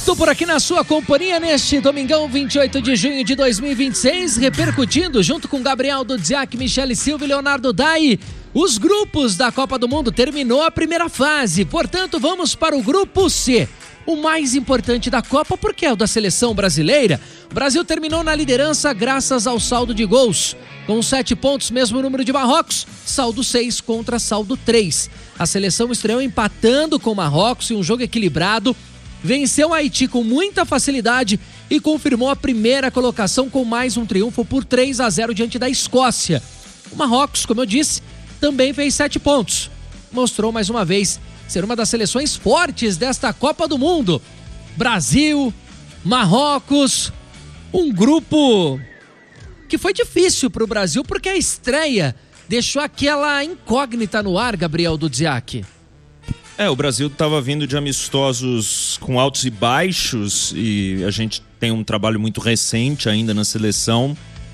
Estou por aqui na sua companhia neste domingão 28 de junho de 2026, repercutindo junto com Gabriel Dudziak, Michele Silva e Leonardo Dai, os grupos da Copa do Mundo. Terminou a primeira fase, portanto vamos para o grupo C, o mais importante da Copa, porque é o da seleção brasileira. O Brasil terminou na liderança graças ao saldo de gols, com 7 pontos, mesmo número de Marrocos, saldo 6 contra saldo 3. A seleção estreou empatando com o Marrocos em um jogo equilibrado, venceu o Haiti com muita facilidade e confirmou a primeira colocação com mais um triunfo por 3-0 diante da Escócia. O Marrocos, como eu disse, também fez 7 pontos. Mostrou mais uma vez ser uma das seleções fortes desta Copa do Mundo. Brasil, Marrocos, um grupo que foi difícil para o Brasil porque a estreia deixou aquela incógnita no ar, Gabriel Dudziak. O Brasil estava vindo de amistosos com altos e baixos e a gente tem um trabalho muito recente ainda na seleção.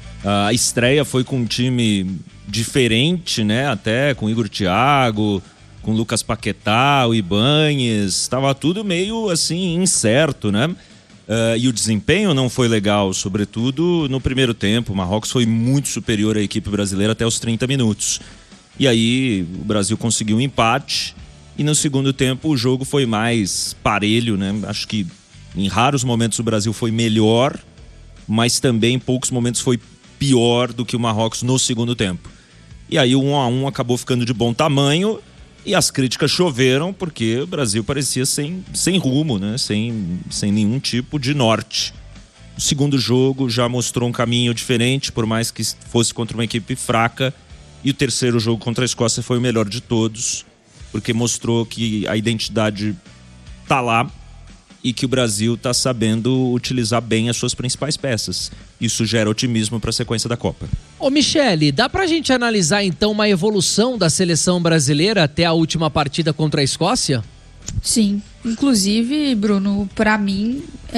A estreia foi com um time diferente, né? Até com Igor Thiago, com Lucas Paquetá, o Ibáñez, estava tudo meio assim incerto, né? E o desempenho não foi legal, sobretudo no primeiro tempo. O Marrocos foi muito superior à equipe brasileira até os 30 minutos. E aí o Brasil conseguiu um empate. E no segundo tempo o jogo foi mais parelho, né? Acho que em raros momentos o Brasil foi melhor, mas também em poucos momentos foi pior do que o Marrocos no segundo tempo. E aí o 1-1 acabou ficando de bom tamanho e as críticas choveram porque o Brasil parecia sem rumo, né? Sem nenhum tipo de norte. O segundo jogo já mostrou um caminho diferente, por mais que fosse contra uma equipe fraca. E o terceiro jogo contra a Escócia foi o melhor de todos, porque mostrou que a identidade tá lá e que o Brasil tá sabendo utilizar bem as suas principais peças. Isso gera otimismo para a sequência da Copa. Ô Michele, dá pra gente analisar então uma evolução da seleção brasileira até a última partida contra a Escócia? Sim, inclusive, Bruno, para mim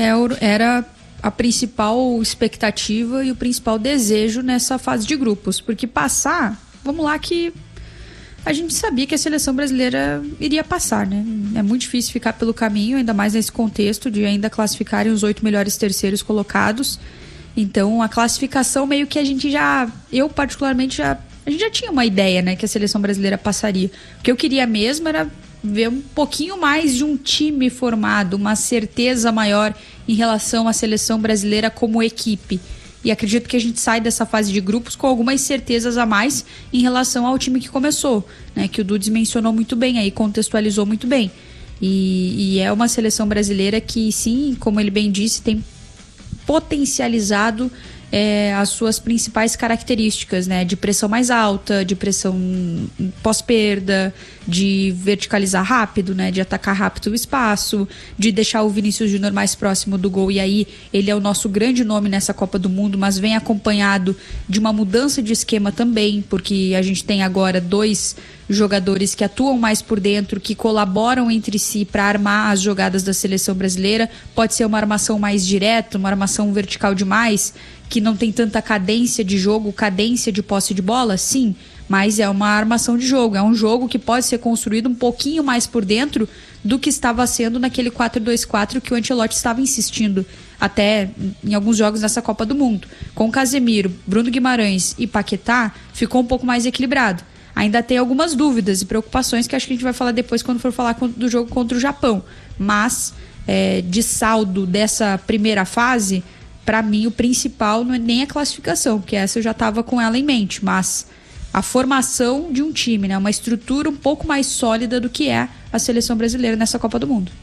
era a principal expectativa e o principal desejo nessa fase de grupos, porque passar, vamos lá que a gente sabia que a seleção brasileira iria passar, né? É muito difícil ficar pelo caminho, ainda mais nesse contexto de ainda classificarem os 8 melhores terceiros colocados. Então, a classificação meio que a gente eu particularmente a gente já tinha uma ideia, né, que a seleção brasileira passaria. O que eu queria mesmo era ver um pouquinho mais de um time formado, uma certeza maior em relação à seleção brasileira como equipe. E acredito que a gente sai dessa fase de grupos com algumas certezas a mais em relação ao time que começou, né? Que o Dudes mencionou muito bem aí, contextualizou muito bem. E é uma seleção brasileira que, sim, como ele bem disse, tem potencializado as suas principais características, né? De pressão mais alta, de pressão pós-perda, de verticalizar rápido, né? De atacar rápido o espaço, de deixar o Vinícius Júnior mais próximo do gol. E aí ele é o nosso grande nome nessa Copa do Mundo, mas vem acompanhado de uma mudança de esquema também, porque a gente tem agora 2 jogadores que atuam mais por dentro, que colaboram entre si para armar as jogadas da seleção brasileira. Pode ser uma armação mais direta, uma armação vertical demais, que não tem tanta cadência de jogo, cadência de posse de bola, sim, mas é uma armação de jogo, é um jogo que pode ser construído um pouquinho mais por dentro do que estava sendo naquele 4-2-4 que o Ancelotti estava insistindo até em alguns jogos nessa Copa do Mundo. Com Casemiro, Bruno Guimarães e Paquetá, ficou um pouco mais equilibrado. Ainda tem algumas dúvidas e preocupações que acho que a gente vai falar depois quando for falar do jogo contra o Japão, mas de saldo dessa primeira fase, para mim o principal não é nem a classificação, porque essa eu já estava com ela em mente, mas a formação de um time, né? Uma estrutura um pouco mais sólida do que é a seleção brasileira nessa Copa do Mundo.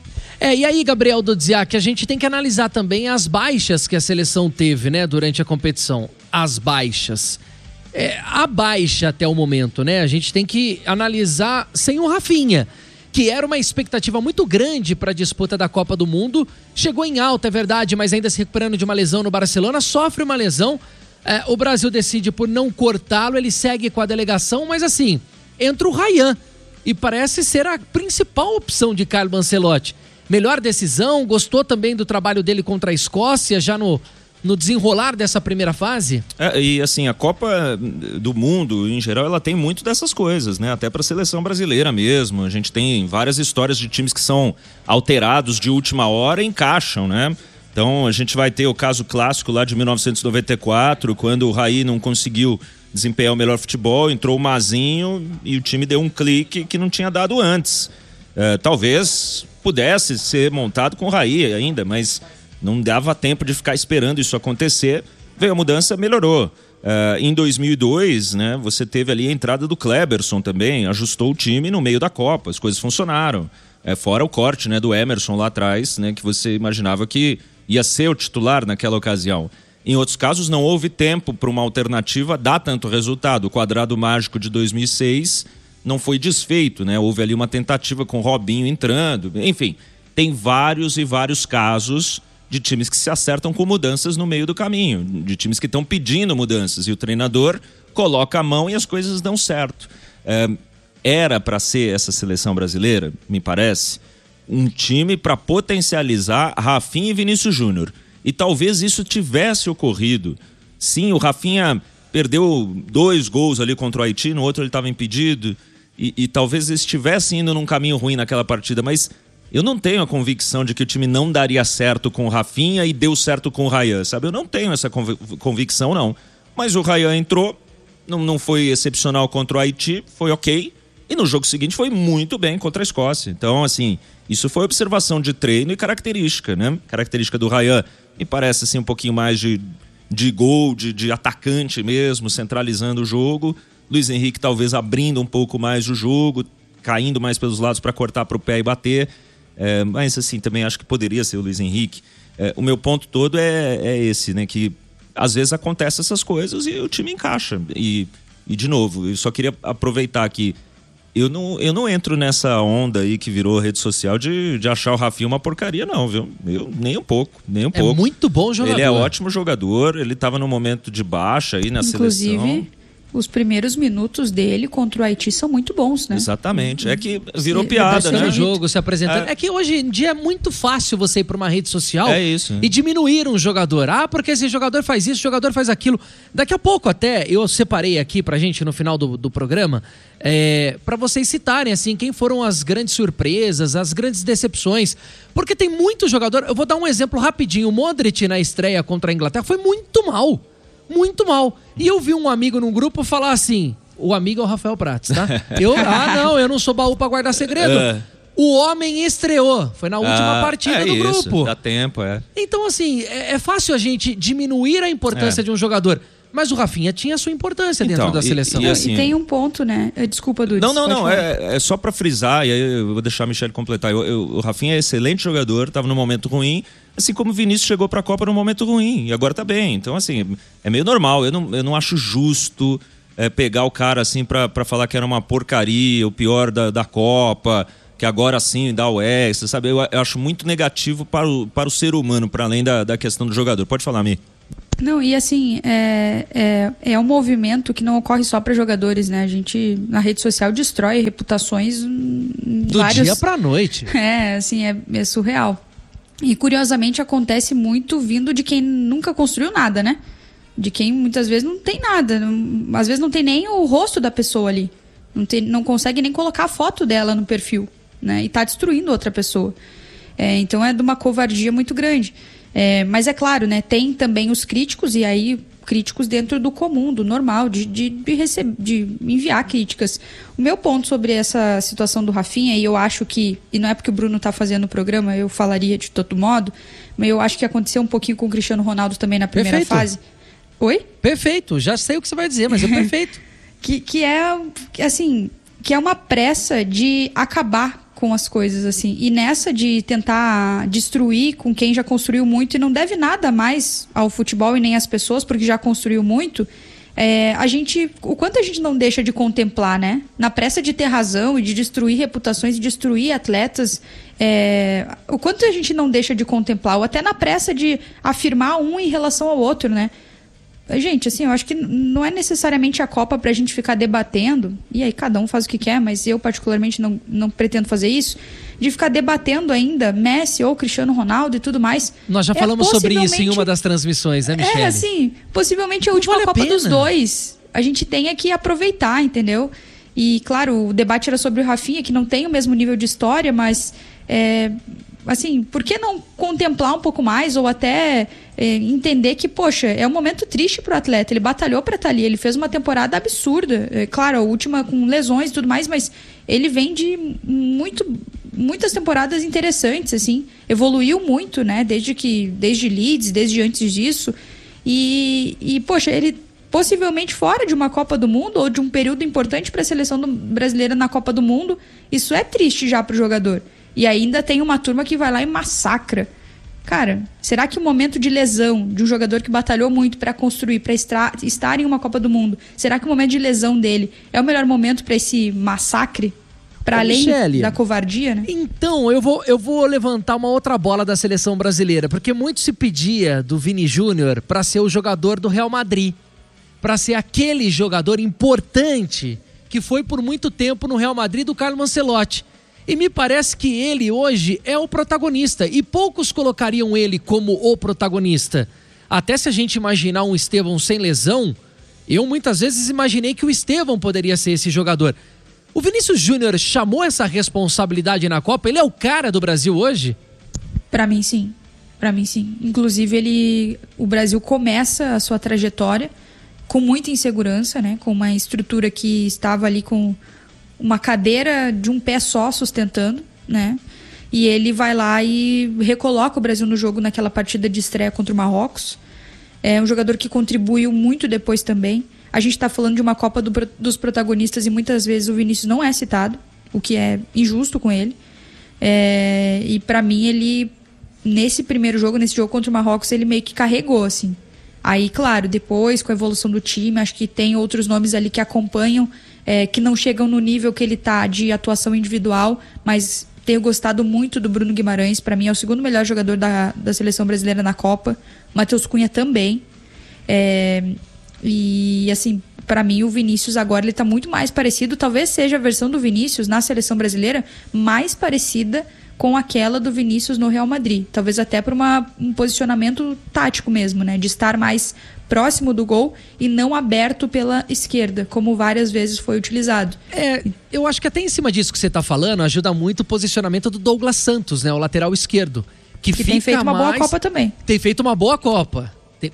E aí, Gabriel Dudziak, a gente tem que analisar também as baixas que a seleção teve, né, durante a competição. As baixas. A baixa até o momento, né? A gente tem que analisar sem o Rafinha, que era uma expectativa muito grande para a disputa da Copa do Mundo. Chegou em alta, é verdade, mas ainda se recuperando de uma lesão no Barcelona, sofre uma lesão. O Brasil decide por não cortá-lo, ele segue com a delegação, mas assim, entra o Ryan e parece ser a principal opção de Carlo Ancelotti. Melhor decisão, gostou também do trabalho dele contra a Escócia, já no no desenrolar dessa primeira fase? E assim, a Copa do Mundo, em geral, ela tem muito dessas coisas, né? Até para a seleção brasileira mesmo. A gente tem várias histórias de times que são alterados de última hora e encaixam, né? Então a gente vai ter o caso clássico lá de 1994, quando o Raí não conseguiu desempenhar o melhor futebol, entrou o Mazinho e o time deu um clique que não tinha dado antes. Talvez pudesse ser montado com o Raí ainda, mas não dava tempo de ficar esperando isso acontecer. Veio a mudança, melhorou. Em 2002, né, você teve ali a entrada do Kleberson também, ajustou o time no meio da Copa, as coisas funcionaram. Fora o corte, né, do Emerson lá atrás, né, que você imaginava que ia ser o titular naquela ocasião. Em outros casos, não houve tempo para uma alternativa dar tanto resultado. O quadrado mágico de 2006 não foi desfeito, né? Houve ali uma tentativa com o Robinho entrando. Enfim, tem vários e vários casos de times que se acertam com mudanças no meio do caminho, de times que estão pedindo mudanças e o treinador coloca a mão e as coisas dão certo. Era para ser essa seleção brasileira, me parece, um time para potencializar Rafinha e Vinícius Júnior. E talvez isso tivesse ocorrido. Sim, o Rafinha perdeu 2 gols ali contra o Haiti, no outro ele estava impedido, e talvez estivesse indo num caminho ruim naquela partida, mas eu não tenho a convicção de que o time não daria certo com o Rafinha e deu certo com o Ryan, sabe? Eu não tenho essa convicção, não. Mas o Ryan entrou, não foi excepcional contra o Haiti, foi ok, e no jogo seguinte foi muito bem contra a Escócia. Então, assim, isso foi observação de treino e característica, né? Característica do Ryan me parece assim um pouquinho mais de gol, de atacante mesmo, centralizando o jogo. Luiz Henrique talvez abrindo um pouco mais o jogo, caindo mais pelos lados para cortar para o pé e bater. Mas assim, também acho que poderia ser o Luiz Henrique. O meu ponto todo é esse, né? Que às vezes acontecem essas coisas e o time encaixa. E de novo, eu só queria aproveitar aqui. Eu não entro nessa onda aí que virou rede social de achar o Rafinha uma porcaria, não, viu? Nem um pouco. É muito bom jogador. Ele é ótimo jogador, ele estava num momento de baixa aí na seleção. Inclusive, os primeiros minutos dele contra o Haiti são muito bons, né? Exatamente. É que virou piada, né? O jogo se apresentando. É que hoje em dia é muito fácil você ir para uma rede social e diminuir um jogador. Porque esse jogador faz isso, esse jogador faz aquilo. Daqui a pouco até, eu separei aqui pra gente no final do programa, para vocês citarem assim, quem foram as grandes surpresas, as grandes decepções. Porque tem muito jogador. Eu vou dar um exemplo rapidinho. O Modric na estreia contra a Inglaterra foi muito mal. Muito mal. E eu vi um amigo num grupo falar assim, o amigo é o Rafael Prats, tá? Eu não sou baú pra guardar segredo. O homem estreou, foi na última partida do grupo. Dá tempo, Então assim, é fácil a gente diminuir a importância de um jogador. Mas o Rafinha tinha a sua importância dentro da seleção. E tem um ponto, né? Desculpa, Dudes. Não. É só pra frisar, e aí eu vou deixar a Michelle completar. O Rafinha é excelente jogador, tava num momento ruim, assim como o Vinícius chegou pra Copa num momento ruim, e agora tá bem. Então, assim, é meio normal. Eu não acho justo pegar o cara, assim, pra falar que era uma porcaria, o pior da Copa, que agora sim dá o extra, sabe? Eu acho muito negativo para o ser humano, para além da questão do jogador. Pode falar, Mi. Não, e assim, é um movimento que não ocorre só para jogadores, né? A gente, na rede social, destrói reputações do dia pra noite. Assim, é surreal. E, curiosamente, acontece muito vindo de quem nunca construiu nada, né? De quem, muitas vezes, não tem nada. Às vezes, não tem nem o rosto da pessoa ali. Não consegue nem colocar a foto dela no perfil, né? E tá destruindo outra pessoa. Então, é de uma covardia muito grande. Mas é claro, né, tem também os críticos, e aí críticos dentro do comum, do normal, de enviar críticas. O meu ponto sobre essa situação do Rafinha, e eu acho que, e não é porque o Bruno está fazendo o programa, eu falaria de todo modo, mas eu acho que aconteceu um pouquinho com o Cristiano Ronaldo também na primeira fase. Oi? Perfeito, já sei o que você vai dizer, mas é perfeito. que é uma pressa de acabar com as coisas, assim. E nessa de tentar destruir com quem já construiu muito e não deve nada mais ao futebol e nem às pessoas, porque já construiu muito, o quanto a gente não deixa de contemplar, né? Na pressa de ter razão e de destruir reputações e destruir atletas, o quanto a gente não deixa de contemplar, ou até na pressa de afirmar um em relação ao outro, né? Gente, assim, eu acho que não é necessariamente a Copa pra gente ficar debatendo, e aí cada um faz o que quer, mas eu particularmente não pretendo fazer isso, de ficar debatendo ainda Messi ou Cristiano Ronaldo e tudo mais. Nós já falamos sobre isso em uma das transmissões, né, Michele? Assim, possivelmente a última Copa dos dois. A gente tem que aproveitar, entendeu? E, claro, o debate era sobre o Rafinha, que não tem o mesmo nível de história, mas... assim, por que não contemplar um pouco mais ou até entender que, poxa, é um momento triste pro atleta, ele batalhou pra estar ali, ele fez uma temporada absurda, claro, a última com lesões e tudo mais, mas ele vem de muitas temporadas interessantes, assim, evoluiu muito, né, desde Leeds, desde antes disso, e poxa, ele possivelmente fora de uma Copa do Mundo ou de um período importante para a seleção brasileira na Copa do Mundo, isso é triste já pro jogador. E ainda tem uma turma que vai lá e massacra. Cara, será que o momento de lesão de um jogador que batalhou muito para construir, para estar em uma Copa do Mundo, será que o momento de lesão dele é o melhor momento para esse massacre? Para além da covardia, né? Então, eu vou levantar uma outra bola da seleção brasileira, porque muito se pedia do Vini Júnior para ser o jogador do Real Madrid, para ser aquele jogador importante que foi por muito tempo no Real Madrid do Carlo Ancelotti. E me parece que ele hoje é o protagonista. E poucos colocariam ele como o protagonista. Até se a gente imaginar um Estevão sem lesão, eu muitas vezes imaginei que o Estevão poderia ser esse jogador. O Vinícius Júnior chamou essa responsabilidade na Copa? Ele é o cara do Brasil hoje? Pra mim, sim. Pra mim, sim. Inclusive, o Brasil começa a sua trajetória com muita insegurança, né? Com uma estrutura que estava ali com uma cadeira de um pé só sustentando, né? E ele vai lá e recoloca o Brasil no jogo naquela partida de estreia contra o Marrocos. É um jogador que contribuiu muito depois também. A gente está falando de uma Copa dos protagonistas e muitas vezes o Vinícius não é citado, o que é injusto com ele. E para mim ele, nesse jogo contra o Marrocos, ele meio que carregou, assim. Aí, claro, depois com a evolução do time, acho que tem outros nomes ali que acompanham, que não chegam no nível que ele tá de atuação individual, mas tenho gostado muito do Bruno Guimarães. Para mim é o segundo melhor jogador da seleção brasileira na Copa. Matheus Cunha também. E assim, para mim o Vinícius agora ele tá muito mais parecido, talvez seja a versão do Vinícius na seleção brasileira mais parecida com aquela do Vinícius no Real Madrid. Talvez até por um posicionamento tático mesmo, né? De estar mais próximo do gol e não aberto pela esquerda, como várias vezes foi utilizado. Eu acho que até em cima disso que você tá falando, ajuda muito o posicionamento do Douglas Santos, né? O lateral esquerdo. Que tem feito uma boa Copa também. Tem feito uma boa Copa.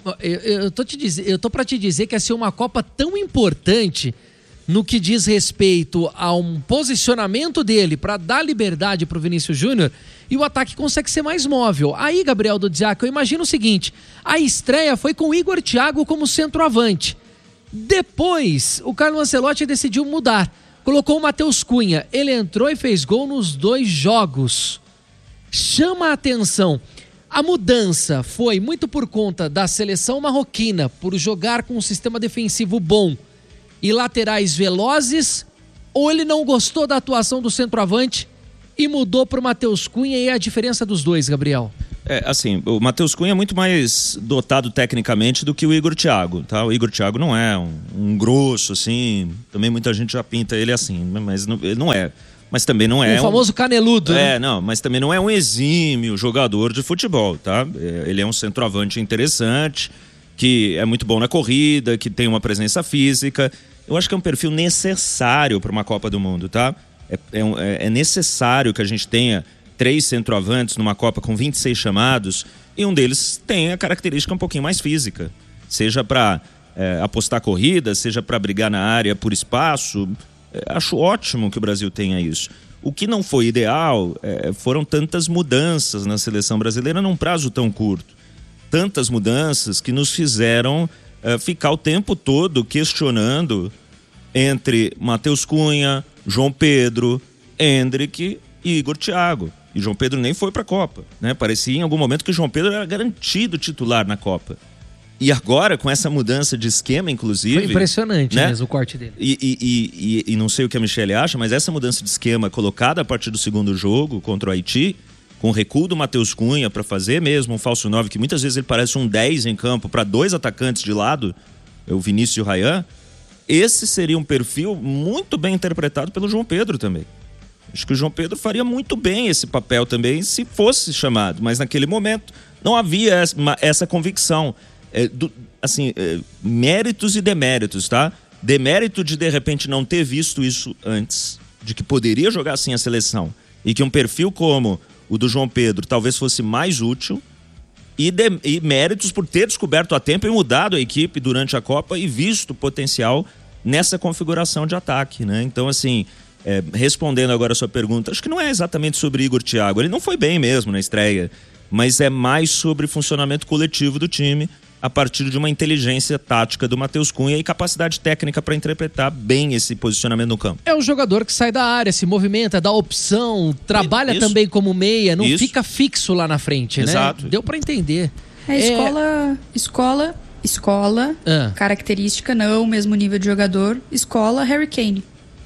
Eu tô pra te dizer que essa é uma Copa tão importante no que diz respeito a um posicionamento dele para dar liberdade para o Vinícius Júnior, e o ataque consegue ser mais móvel. Aí, Gabriel do Dziak, eu imagino o seguinte: a estreia foi com o Igor Thiago como centroavante. Depois, o Carlo Ancelotti decidiu mudar. Colocou o Matheus Cunha. Ele entrou e fez gol nos 2 jogos. Chama a atenção. A mudança foi muito por conta da seleção marroquina, por jogar com um sistema defensivo bom e laterais velozes, ou ele não gostou da atuação do centroavante e mudou para o Matheus Cunha? E a diferença dos dois, Gabriel? Assim, o Matheus Cunha é muito mais dotado tecnicamente do que o Igor Thiago, tá? O Igor Thiago não é um grosso, assim, também muita gente já pinta ele assim, mas ele não é. Mas também não é o famoso caneludo, né? Não, mas também não é um exímio jogador de futebol, tá? Ele é um centroavante interessante, que é muito bom na corrida, que tem uma presença física. Eu acho que é um perfil necessário para uma Copa do Mundo, tá? É necessário que a gente tenha 3 centroavantes numa Copa com 26 chamados e um deles tenha a característica um pouquinho mais física. Seja para apostar corrida, seja para brigar na área por espaço. Acho ótimo que o Brasil tenha isso. O que não foi ideal foram tantas mudanças na seleção brasileira num prazo tão curto. Tantas mudanças que nos fizeram ficar o tempo todo questionando entre Matheus Cunha, João Pedro, Endrick e Igor Thiago. E João Pedro nem foi para a Copa, né? Parecia em algum momento que João Pedro era garantido titular na Copa. E agora, com essa mudança de esquema, inclusive... Foi impressionante, né? Mesmo o corte dele. E não sei o que a Michele acha, mas essa mudança de esquema colocada a partir do segundo jogo contra o Haiti, com o recuo do Matheus Cunha para fazer mesmo um falso 9, que muitas vezes ele parece um 10 em campo para 2 atacantes de lado, o Vinícius e o Ryan, esse seria um perfil muito bem interpretado pelo João Pedro também. Acho que o João Pedro faria muito bem esse papel também se fosse chamado, mas naquele momento não havia essa convicção. Méritos e deméritos, tá? Demérito de repente não ter visto isso antes, de que poderia jogar assim a seleção, e que um perfil como o do João Pedro talvez fosse mais útil, e méritos por ter descoberto a tempo e mudado a equipe durante a Copa e visto o potencial nessa configuração de ataque, né? Então, assim, respondendo agora a sua pergunta, acho que não é exatamente sobre Igor Thiago, ele não foi bem mesmo na estreia, mas é mais sobre funcionamento coletivo do time a partir de uma inteligência tática do Matheus Cunha e capacidade técnica para interpretar bem esse posicionamento no campo. É um jogador que sai da área, se movimenta, dá opção, trabalha também como meia, não fica fixo lá na frente, Exato. Né? Deu para entender. Escola, característica não, mesmo nível de jogador, escola Harry Kane.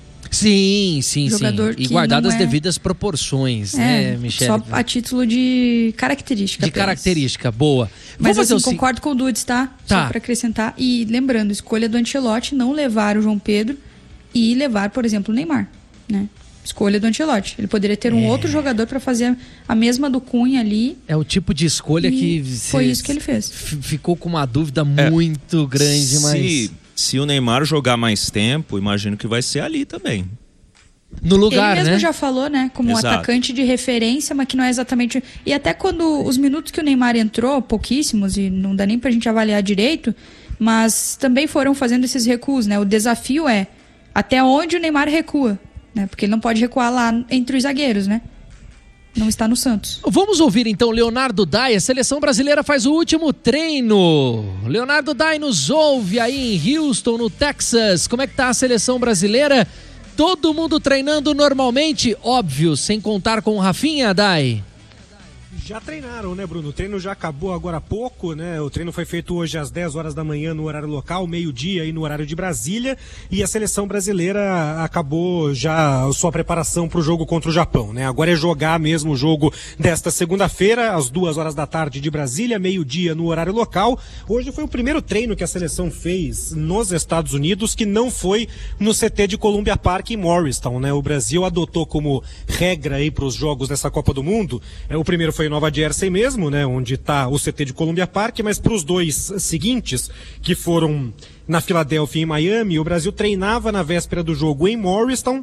Sim. E guardadas as devidas proporções, né, Michele? Só a título de característica. De característica, boa. Mas assim, concordo com o Dudes, tá? Só pra acrescentar. E lembrando, escolha do Ancelotti não levar o João Pedro e levar, por exemplo, o Neymar, né? Escolha do Ancelotti. Ele poderia ter um outro jogador para fazer a mesma do Cunha ali. É o tipo de escolha que... Foi isso que ele fez. Ficou com uma dúvida muito grande, mas... Se o Neymar jogar mais tempo, imagino que vai ser ali também. No lugar, ele mesmo né? já falou, né? Como um atacante de referência, mas que não é exatamente... E até quando os minutos que o Neymar entrou, pouquíssimos, e não dá nem pra gente avaliar direito, mas também foram fazendo esses recuos, né? O desafio é até onde o Neymar recua, né? Porque ele não pode recuar lá entre os zagueiros, né? Não está no Santos. Vamos ouvir então Leonardo Dai. A seleção brasileira faz o último treino. Leonardo Dai nos ouve aí em Houston, no Texas. Como é que tá a seleção brasileira? Todo mundo treinando normalmente, óbvio, sem contar com o Rafinha, Dai. Já treinaram, né, Bruno? O treino já acabou agora há pouco, né? O treino foi feito hoje às 10 horas da manhã no horário local, meio-dia aí no horário de Brasília, e a seleção brasileira acabou já a sua preparação para o jogo contra o Japão, né? Agora é jogar mesmo o jogo desta segunda-feira, às 2 horas da tarde de Brasília, meio-dia no horário local. Hoje foi o primeiro treino que a seleção fez nos Estados Unidos, que não foi no CT de Columbia Park em Morristown, né? O Brasil adotou como regra aí para os jogos dessa Copa do Mundo. O primeiro foi em Nova Jersey mesmo, né, onde está o CT de Columbia Park, mas para os dois seguintes, que foram na Filadélfia e em Miami, o Brasil treinava na véspera do jogo em Morristown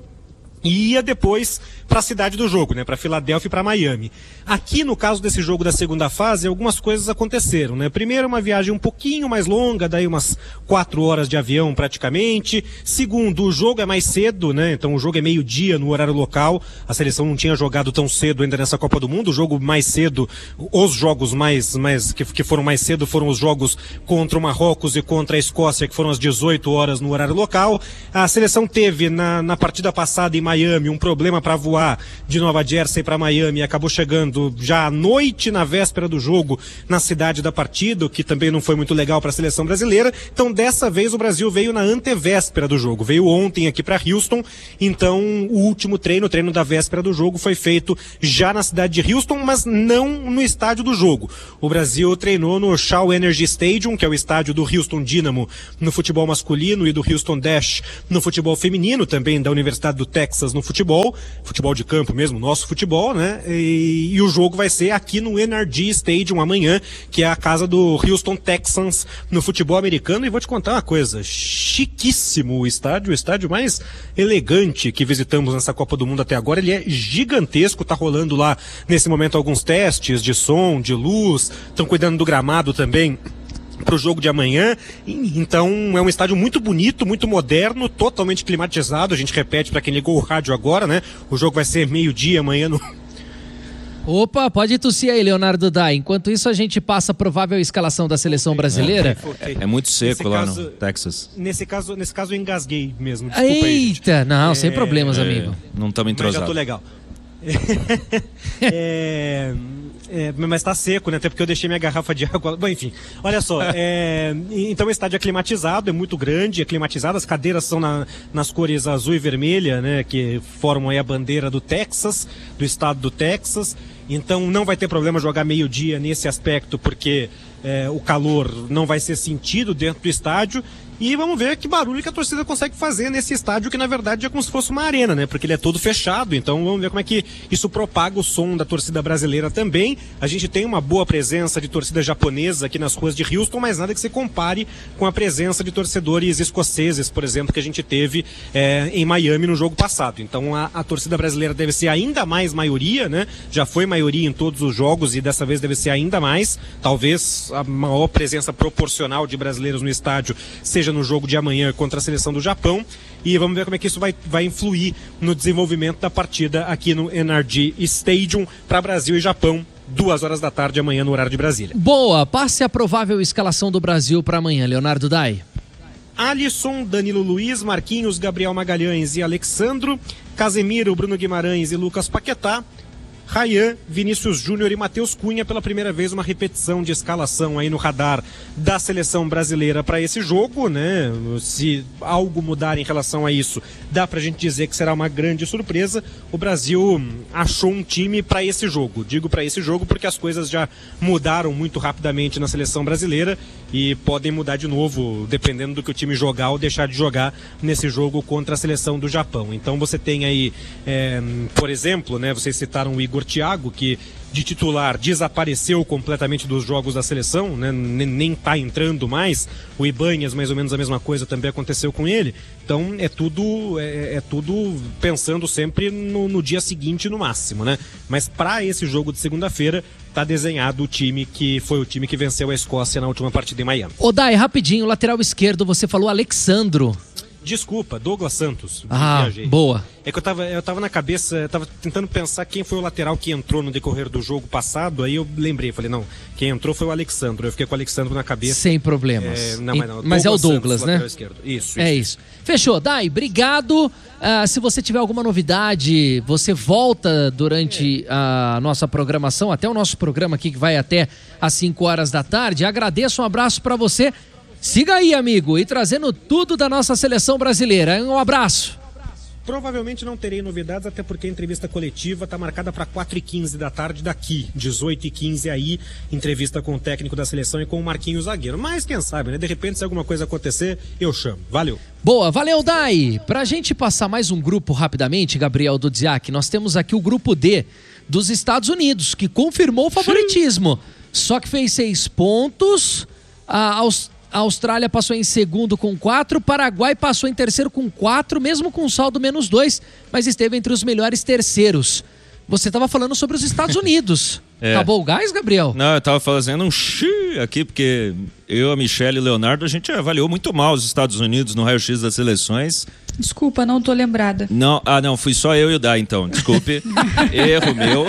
e ia depois para a cidade do jogo, né, para Filadélfia e para Miami. Aqui, no caso desse jogo da segunda fase, algumas coisas aconteceram, né? Primeiro, uma viagem um pouquinho mais longa, daí umas 4 horas de avião praticamente. Segundo, o jogo é mais cedo, né? Então o jogo é meio-dia no horário local. A seleção não tinha jogado tão cedo ainda nessa Copa do Mundo. O jogo mais cedo, os jogos que foram mais cedo foram os jogos contra o Marrocos e contra a Escócia, que foram às 18 horas no horário local. A seleção teve na partida passada em Miami um problema para voar de Nova Jersey para Miami e acabou chegando já à noite, na véspera do jogo, na cidade da partida, o que também não foi muito legal para a seleção brasileira. Então, dessa vez, o Brasil veio na antevéspera do jogo. Veio ontem aqui para Houston. Então, o último treino, o treino da véspera do jogo, foi feito já na cidade de Houston, mas não no estádio do jogo. O Brasil treinou no Shaw Energy Stadium, que é o estádio do Houston Dynamo no futebol masculino e do Houston Dash no futebol feminino, também da Universidade do Texas no futebol de campo mesmo, nosso futebol, né? E o jogo vai ser aqui no NRG Stadium amanhã, que é a casa do Houston Texans no futebol americano. E vou te contar uma coisa, chiquíssimo o estádio mais elegante que visitamos nessa Copa do Mundo até agora. Ele é gigantesco, tá rolando lá nesse momento alguns testes de som, de luz, estão cuidando do gramado também para o jogo de amanhã. Então é um estádio muito bonito, muito moderno, totalmente climatizado. A gente repete para quem ligou o rádio agora, né? O jogo vai ser meio-dia amanhã no... Opa, pode tossir aí, Leonardo Dai. Enquanto isso, a gente passa a provável escalação da seleção brasileira. É muito seco lá no Texas. Nesse caso eu engasguei mesmo. Desculpa aí, eita, não, sem problemas, amigo. Não estamos entrosados. Mas já tô legal. Mas tá seco, né? Até porque eu deixei minha garrafa de água. Bom, enfim, olha só. Então o estádio é climatizado, é muito grande, é climatizado. As cadeiras são nas cores azul e vermelha, né? Que formam aí a bandeira do Texas, do estado do Texas. Então não vai ter problema jogar meio-dia nesse aspecto, porque o calor não vai ser sentido dentro do estádio. E vamos ver que barulho que a torcida consegue fazer nesse estádio, que na verdade é como se fosse uma arena, né? Porque ele é todo fechado, então vamos ver como é que isso propaga o som da torcida brasileira também. A gente tem uma boa presença de torcida japonesa aqui nas ruas de Houston, mas nada que se compare com a presença de torcedores escoceses, por exemplo, que a gente teve em Miami no jogo passado. Então a torcida brasileira deve ser ainda mais maioria, né? Já foi maioria em todos os jogos e dessa vez deve ser ainda mais. Talvez a maior presença proporcional de brasileiros no estádio seja no jogo de amanhã contra a seleção do Japão, e vamos ver como é que isso vai influir no desenvolvimento da partida aqui no NRG Stadium para Brasil e Japão, 2h da tarde amanhã no horário de Brasília. Boa, passe a provável escalação do Brasil para amanhã, Leonardo Dai. Alisson, Danilo Luiz, Marquinhos, Gabriel Magalhães e Alexandro, Casemiro, Bruno Guimarães e Lucas Paquetá, Ryan, Vinícius Júnior e Matheus Cunha, pela primeira vez uma repetição de escalação aí no radar da seleção brasileira para esse jogo, né? Se algo mudar em relação a isso, dá pra gente dizer que será uma grande surpresa. O Brasil achou um time para esse jogo. Digo para esse jogo porque as coisas já mudaram muito rapidamente na seleção brasileira e podem mudar de novo, dependendo do que o time jogar ou deixar de jogar nesse jogo contra a seleção do Japão. Então você tem aí, por exemplo, né? Vocês citaram o Igor Thiago, que de titular desapareceu completamente dos jogos da seleção, né? Nem está entrando mais. O Ibanhas, mais ou menos a mesma coisa também aconteceu com ele. Então é tudo pensando sempre no dia seguinte no máximo, né? Mas para esse jogo de segunda-feira está desenhado o time que foi o time que venceu a Escócia na última partida em Miami. Ô Dai, rapidinho, lateral esquerdo, você falou Alexandro. Desculpa, Douglas Santos. Viajei. Boa. É que eu tava na cabeça, eu tava tentando pensar quem foi o lateral que entrou no decorrer do jogo passado, aí eu lembrei, falei, não, quem entrou foi o Alexandro, eu fiquei com o Alexandro na cabeça. Sem problemas. Não. Mas é o Douglas, Santos, né? Esquerdo. Isso. Fechou, Dai, obrigado. Se você tiver alguma novidade, você volta durante a nossa programação, até o nosso programa aqui que vai até às 5h da tarde. Agradeço, um abraço pra você. Siga aí, amigo, e trazendo tudo da nossa seleção brasileira. Um abraço. Provavelmente não terei novidades, até porque a entrevista coletiva está marcada para 4h15 da tarde daqui, 18h15 aí, entrevista com o técnico da seleção e com o Marquinhos zagueiro. Mas quem sabe, né? De repente, se alguma coisa acontecer, eu chamo. Valeu. Boa, valeu, Dai. Pra gente passar mais um grupo rapidamente, Gabriel Dudziak, nós temos aqui o grupo D dos Estados Unidos, que confirmou o favoritismo. Só que fez 6 pontos, a Austrália passou em segundo com 4, Paraguai passou em terceiro com 4, mesmo com saldo -2, mas esteve entre os melhores terceiros. Você estava falando sobre os Estados Unidos. Acabou o gás, Gabriel? Não, eu estava fazendo um xiii aqui, porque eu, a Michelle e o Leonardo, a gente avaliou muito mal os Estados Unidos no raio-x das seleções. Desculpa, não tô lembrada. Não, fui só eu e o Dai, então. Desculpe. Erro meu.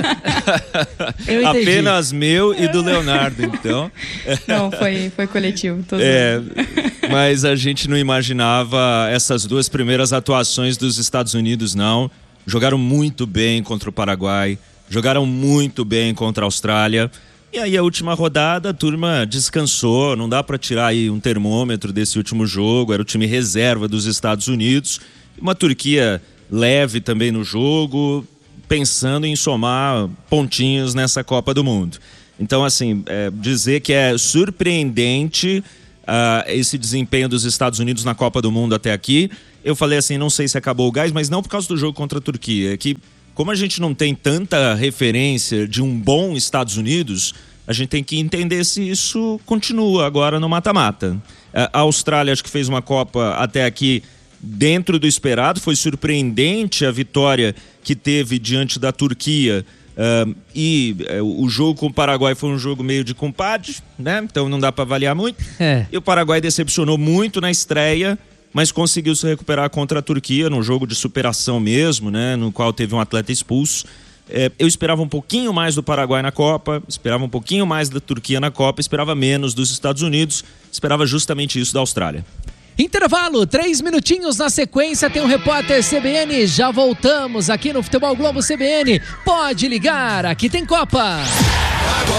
Eu entendi. Apenas meu e do Leonardo, então. Não, foi coletivo. Mas a gente não imaginava essas duas primeiras atuações dos Estados Unidos, não. Jogaram muito bem contra o Paraguai, jogaram muito bem contra a Austrália. E aí a última rodada a turma descansou, não dá para tirar aí um termômetro desse último jogo, era o time reserva dos Estados Unidos. Uma Turquia leve também no jogo, pensando em somar pontinhos nessa Copa do Mundo. Então, assim, dizer que é surpreendente esse desempenho dos Estados Unidos na Copa do Mundo até aqui. Eu falei assim, não sei se acabou o gás, mas não por causa do jogo contra a Turquia. É que, como a gente não tem tanta referência de um bom Estados Unidos, a gente tem que entender se isso continua agora no mata-mata. A Austrália acho que fez uma Copa até aqui dentro do esperado, foi surpreendente a vitória que teve diante da Turquia. O jogo com o Paraguai foi um jogo meio de compadre, né? Então não dá para avaliar muito. E o Paraguai decepcionou muito na estreia, mas conseguiu se recuperar contra a Turquia num jogo de superação mesmo, né? No qual teve um atleta expulso. Eu esperava um pouquinho mais do Paraguai na Copa, esperava um pouquinho mais da Turquia na Copa, esperava menos dos Estados Unidos, esperava justamente isso da Austrália. Intervalo, 3 minutinhos na sequência, tem o repórter CBN, já voltamos aqui no Futebol Globo CBN, pode ligar, aqui tem Copa.